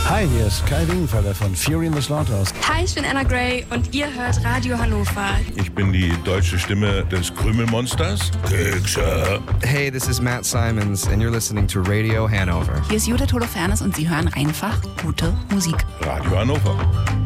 Hi, hier ist Kai Wingenfelder von Fury in the Slaughterhouse. Hi, ich bin Anna Gray und ihr hört Radio Hannover. Ich bin die deutsche Stimme des Krümelmonsters. Kekse. Hey, this is Matt Simons and you're listening to Radio Hanover. Hier ist Judith Holofernes und Sie hören einfach gute Musik. Radio Hannover.